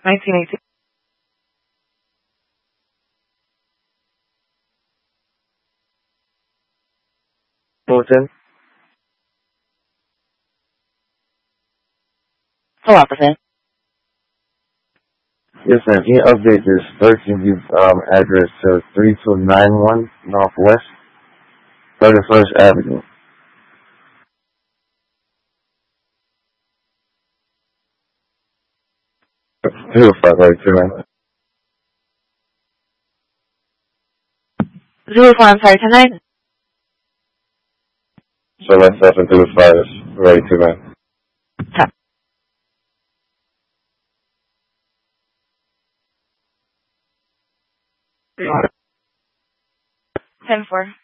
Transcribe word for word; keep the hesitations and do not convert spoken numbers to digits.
nineteen eighteen. Fullerton. Full opposite. Yes, ma'am. Can you update this thirteen View um, address to three two nine one Northwest thirty-first Avenue? two five right two, man. Zulu four, I'm sorry, ten nine. So that's seven two five right two, man. Top. ten four.